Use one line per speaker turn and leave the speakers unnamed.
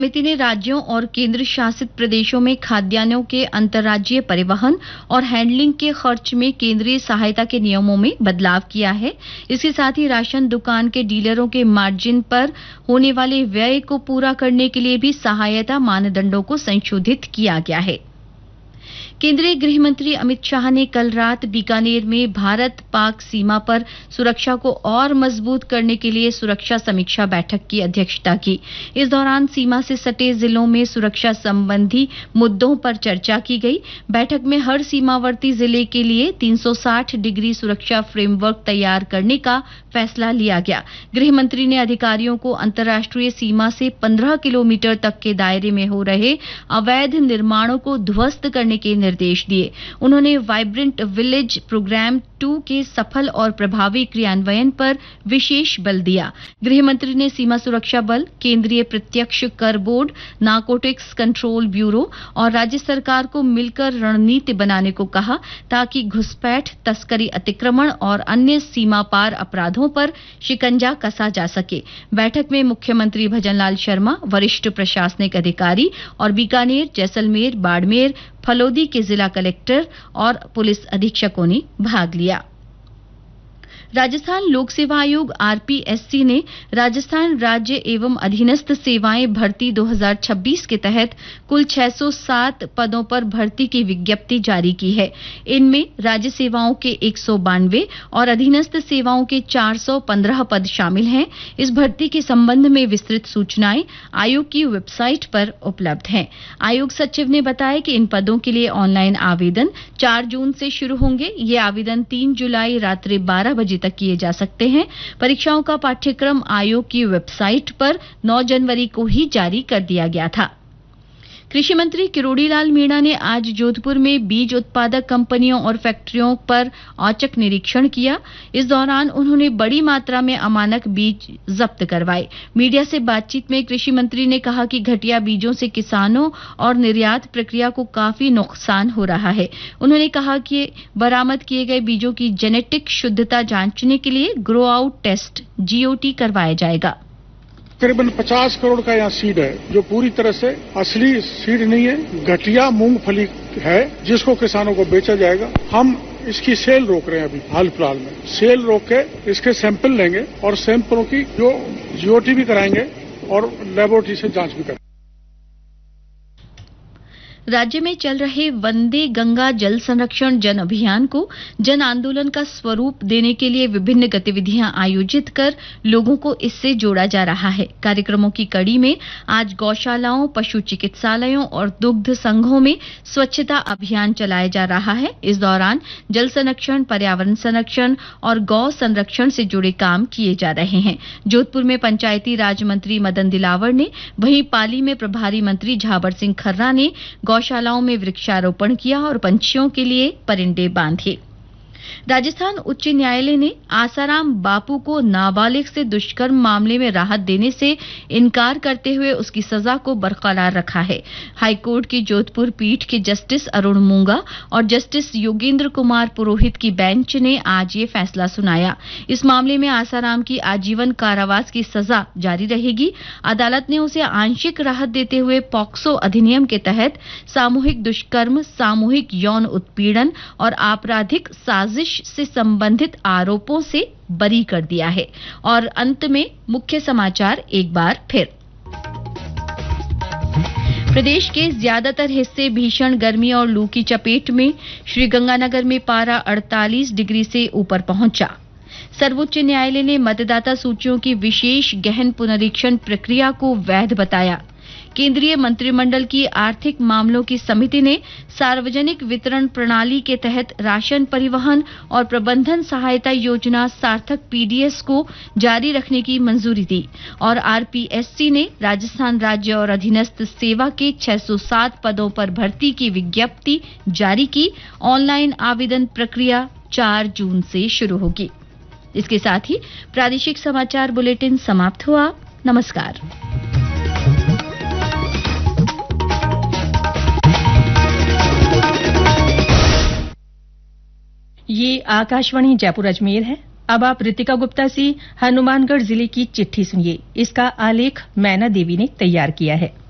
समिति ने राज्यों और केंद्र शासित प्रदेशों में खाद्यान्नों के अंतर्राज्यीय परिवहन और हैंडलिंग के खर्च में केंद्रीय सहायता के नियमों में बदलाव किया है। इसके साथ ही राशन दुकान के डीलरों के मार्जिन पर होने वाले व्यय को पूरा करने के लिए भी सहायता मानदंडों को संशोधित किया गया है। केंद्रीय गृह मंत्री अमित शाह ने कल रात बीकानेर में भारत पाक सीमा पर सुरक्षा को और मजबूत करने के लिए सुरक्षा समीक्षा बैठक की अध्यक्षता की। इस दौरान सीमा से सटे जिलों में सुरक्षा संबंधी मुद्दों पर चर्चा की गई। बैठक में हर सीमावर्ती जिले के लिए 360 डिग्री सुरक्षा फ्रेमवर्क तैयार करने का फैसला लिया गया। गृह मंत्री ने अधिकारियों को अंतर्राष्ट्रीय सीमा से 15 किलोमीटर तक के दायरे में हो रहे अवैध निर्माणों को ध्वस्त करने के निर्देश दिए। उन्होंने वाइब्रेंट विलेज प्रोग्राम 2 के सफल और प्रभावी क्रियान्वयन पर विशेष बल दिया। गृह मंत्री ने सीमा सुरक्षा बल, केंद्रीय प्रत्यक्ष कर बोर्ड, नारकोटिक्स कंट्रोल ब्यूरो और राज्य सरकार को मिलकर रणनीति बनाने को कहा ताकि घुसपैठ, तस्करी, अतिक्रमण और अन्य सीमा पार अपराधों पर शिकंजा कसा जा सके। बैठक में मुख्यमंत्री भजनलाल शर्मा, वरिष्ठ प्रशासनिक अधिकारी और बीकानेर, जैसलमेर, बाड़मेर, फलोदी के जिला कलेक्टर और पुलिस अधीक्षकों ने भाग लिया। राजस्थान लोक सेवा आयोग आरपीएससी ने राजस्थान राज्य एवं अधीनस्थ सेवाएं भर्ती 2026 के तहत कुल 607 पदों पर भर्ती की विज्ञप्ति जारी की है। इनमें राज्य सेवाओं के 192 और अधीनस्थ सेवाओं के 415 पद शामिल हैं। इस भर्ती के संबंध में विस्तृत सूचनाएं आयोग की वेबसाइट पर उपलब्ध हैं। आयोग सचिव ने बताया कि इन पदों के लिए ऑनलाइन आवेदन 4 जून से शुरू होंगे। ये आवेदन 3 जुलाई रात्रि 12 बजे तक किए जा सकते हैं। परीक्षाओं का पाठ्यक्रम आयोग की वेबसाइट पर 9 जनवरी को ही जारी कर दिया गया था। कृषि मंत्री किरोड़ी लाल मीणा ने आज जोधपुर में बीज उत्पादक कंपनियों और फैक्ट्रियों पर औचक निरीक्षण किया। इस दौरान उन्होंने बड़ी मात्रा में अमानक बीज जब्त करवाए। मीडिया से बातचीत में कृषि मंत्री ने कहा कि घटिया बीजों से किसानों और निर्यात प्रक्रिया को काफी नुकसान हो रहा है। उन्होंने कहा कि बरामद किए गए बीजों की जेनेटिक शुद्धता जांचने के लिए ग्रो आउट टेस्ट जीओटी करवाया जाएगा।
करीबन 50 करोड़ का यहाँ सीड है जो पूरी तरह से असली सीड नहीं है, घटिया मूंगफली है जिसको किसानों को बेचा जाएगा। हम इसकी सेल रोक रहे हैं। अभी हाल फिलहाल में सेल रोक के इसके सैंपल लेंगे और सैंपलों की जो जीओटी भी कराएंगे और लेबोरेटरी से जांच भी करेंगे।
राज्य में चल रहे वंदे गंगा जल संरक्षण जन अभियान को जन आंदोलन का स्वरूप देने के लिए विभिन्न गतिविधियां आयोजित कर लोगों को इससे जोड़ा जा रहा है। कार्यक्रमों की कड़ी में आज गौशालाओं, पशु चिकित्सालयों और दुग्ध संघों में स्वच्छता अभियान चलाया जा रहा है। इस दौरान जल संरक्षण, पर्यावरण संरक्षण और गौ संरक्षण से जुड़े काम किए जा रहे हैं। जोधपुर में पंचायती राज मंत्री मदन दिलावर ने, वहीं पाली में प्रभारी मंत्री झाबर सिंह खर्रा ने गौशालाओं में वृक्षारोपण किया और पंछियों के लिए परिंदे बांधे। राजस्थान उच्च न्यायालय ने आसाराम बापू को नाबालिग से दुष्कर्म मामले में राहत देने से इनकार करते हुए उसकी सजा को बरकरार रखा है। हाईकोर्ट की जोधपुर पीठ के जस्टिस अरुण मूंगा और जस्टिस योगेंद्र कुमार पुरोहित की बेंच ने आज ये फैसला सुनाया। इस मामले में आसाराम की आजीवन कारावास की सजा जारी रहेगी। अदालत ने उसे आंशिक राहत देते हुए पॉक्सो अधिनियम के तहत सामूहिक दुष्कर्म, सामूहिक यौन उत्पीड़न और आपराधिक साजिश से संबंधित आरोपों से बरी कर दिया है। और अंत में मुख्य समाचार एक बार फिर। प्रदेश के ज्यादातर हिस्से भीषण गर्मी और लू की चपेट में। श्रीगंगानगर में पारा 48 डिग्री से ऊपर पहुंचा। सर्वोच्च न्यायालय ने मतदाता सूचियों की विशेष गहन पुनरीक्षण प्रक्रिया को वैध बताया। केंद्रीय मंत्रिमंडल की आर्थिक मामलों की समिति ने सार्वजनिक वितरण प्रणाली के तहत राशन परिवहन और प्रबंधन सहायता योजना सार्थक पीडीएस को जारी रखने की मंजूरी दी। और आरपीएससी ने राजस्थान राज्य और अधीनस्थ सेवा के 607 पदों पर भर्ती की विज्ञप्ति जारी की। ऑनलाइन आवेदन प्रक्रिया 4 जून से शुरू होगी। इसके साथ ही प्रादेशिक समाचार बुलेटिन समाप्त हुआ। नमस्कार।
ये आकाशवाणी जयपुर अजमेर है। अब आप रितिका गुप्ता से हनुमानगढ़ जिले की चिट्ठी सुनिए। इसका आलेख मैना देवी ने तैयार किया है।